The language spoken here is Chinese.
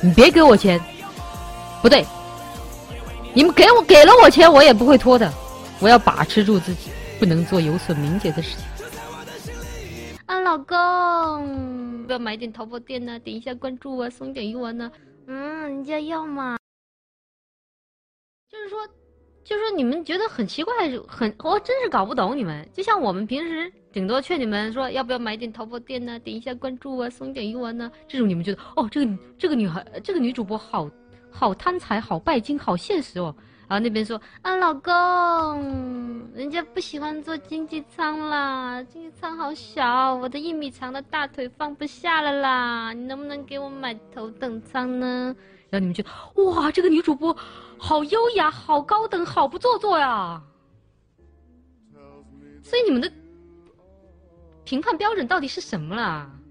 你别给我钱，不对，你们给了我钱，我也不会拖的。我要把持住自己，不能做有损名节的事情。啊，老公，不要买点淘宝店呢、点一下关注啊，送点鱼丸呢。人家要嘛。就是说你们觉得很奇怪，我真是搞不懂你们。就像我们平时顶多劝你们说要不要买点淘宝店呢、点一下关注啊，送点鱼丸呢，这种你们觉得哦，这个女主播好贪财，好拜金，好现实哦。然后那边说啊，老公，人家不喜欢坐经济舱啦，经济舱好小，我的1米长的大腿放不下了啦，你能不能给我买头等舱呢？然后你们觉得哇，这个女主播好优雅，好高等，好不做作呀。所以你们的评判标准到底是什么啦？